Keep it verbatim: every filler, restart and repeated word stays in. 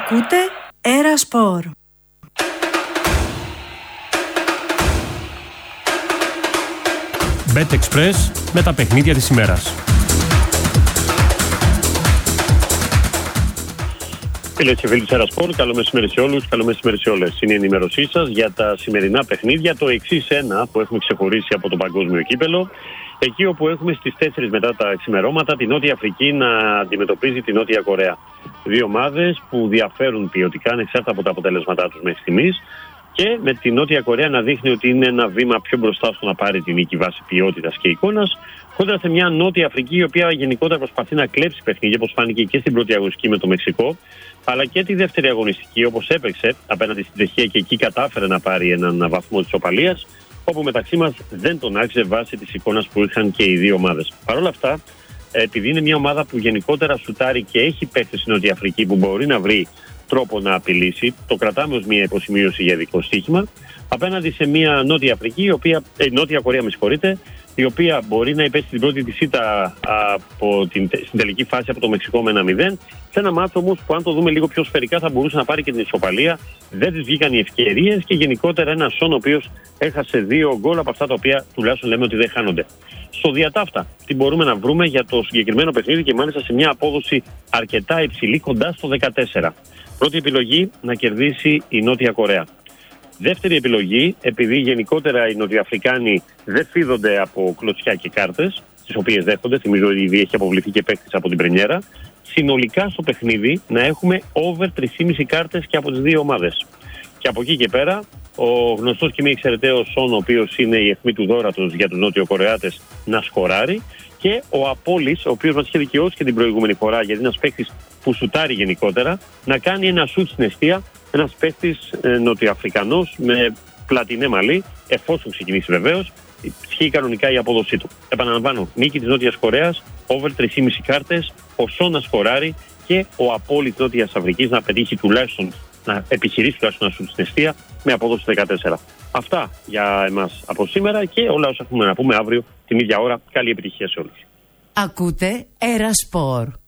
Ακούτε Έρα Σπορ. BetExpress με τα παιχνίδια της ημέρας. Φίλες και φίλοι της Έρα Σπορ, καλό μεσημέρι σε όλους, καλό μεσημέρι σε όλες. Είναι η ενημέρωσή σας για τα σημερινά παιχνίδια. Το εξής ένα που έχουμε ξεχωρίσει από το παγκόσμιο κύπελο. Εκεί όπου έχουμε στις τέσσερις μετά τα ξημερώματα τη Νότια Αφρική να αντιμετωπίζει τη Νότια Κορέα. Δύο ομάδες που διαφέρουν ποιοτικά ανεξάρτητα από τα αποτελέσματά τους μέχρι στιγμής. Και με τη Νότια Κορέα να δείχνει ότι είναι ένα βήμα πιο μπροστά στο να πάρει την νίκη βάση ποιότητας και εικόνας, κόντρα σε μια Νότια Αφρική η οποία γενικότερα προσπαθεί να κλέψει παιχνίδια, όπως φάνηκε και στην πρώτη αγωνιστική με το Μεξικό, αλλά και τη δεύτερη αγωνιστική όπως έπαιξε απέναντι στην Τσεχία και εκεί κατάφερε να πάρει έναν βαθμό της ισοπαλίας, όπου μεταξύ μας δεν τον άξιζε βάσει της εικόνας που είχαν και οι δύο ομάδες. Παρ' όλα αυτά, επειδή είναι μια ομάδα που γενικότερα σουτάρει και έχει παίχτες στην Νότια Αφρική που μπορεί να βρει τρόπο να απειλήσει, το κρατάμε ως μια υποσημείωση για δικό στοίχημα, απέναντι σε μια Νότια Αφρική, η οποία, ε, Νότια Κορέα με συγχωρείτε, η οποία μπορεί να υπέσει την πρώτη της ήττα από την, στην τελική φάση από το Μεξικό με ένα μηδέν, σε ένα μάτσο όμως που αν το δούμε λίγο πιο σφαιρικά θα μπορούσε να πάρει και την ισοπαλία. Δεν της βγήκαν οι ευκαιρίες και γενικότερα ένα Σον ο οποίος έχασε δύο γκολ από αυτά τα οποία τουλάχιστον λέμε ότι δεν χάνονται. Στο διατάφτα, τι μπορούμε να βρούμε για το συγκεκριμένο παιχνίδι και μάλιστα σε μια απόδοση αρκετά υψηλή, κοντά στο δεκατέσσερα. Πρώτη επιλογή, να κερδίσει η Νότια Κορέα. Δεύτερη επιλογή, επειδή γενικότερα οι Νοτιοαφρικάνοι δεν φίδονται από κλωτσιά και κάρτες, τις οποίες δέχονται, θυμίζω ότι ήδη έχει αποβληθεί και παίκτης από την πρεμιέρα, συνολικά στο παιχνίδι να έχουμε over τρεις και μισή κάρτες και από τις δύο ομάδες. Και από εκεί και πέρα, ο γνωστός και μη εξαιρεταίος Σον, ο οποίος είναι η αιχμή του δώρατος για τους Νότιο-Κορεάτες, να σκοράρει, και ο Απόλης, ο οποίος μας είχε δικαιώσει και την προηγούμενη φορά, γιατί είναι ένας παίκτης που σουτάρει γενικότερα, να κάνει ένα σουτ στην εστία, ένας παίκτης ε, Νοτιοαφρικανός με πλατινέ μαλλί, εφόσον ξεκινήσει βεβαίως, ισχύει κανονικά η απόδοσή του. Επαναλαμβάνω, νίκη της Νότιας Κορέας, over τρεις και μισή κάρτες, ο Σον να σκοράρει και ο Απόλης Νότιας Αφρικής να πετύχει τουλάχιστον, να επιχειρήσει τουλάχιστον να σουτ στην εστία με απόδοση δεκατέσσερα. Αυτά για εμάς από σήμερα και όλα όσα έχουμε να πούμε αύριο την ίδια ώρα. Καλή επιτυχία σε όλους. Ακούτε Έρα Σπορ.